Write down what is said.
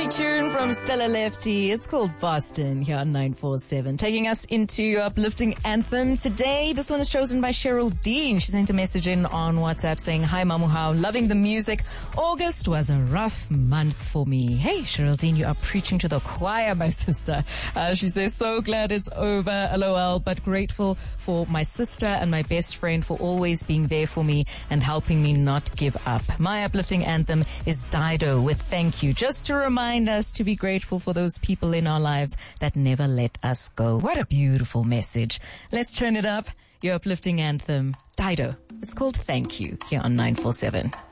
Lovely tune from Stella Lefty. It's called Boston here on 947. Taking us into your uplifting anthem today. This one is chosen by Cheryl Dean. She sent a message in on WhatsApp saying, "Hi Mamuhau, loving the music. August was a rough month for me." Hey Cheryl Dean, you are preaching to the choir, my sister. She says, "So glad it's over, LOL, but grateful for my sister and my best friend for always being there for me and helping me not give up." My uplifting anthem is Dido with Thank You, just to remind us to be grateful for those people in our lives that never let us go. What a beautiful message. Let's turn it up. Your uplifting anthem, Dido. It's called Thank You here on 947.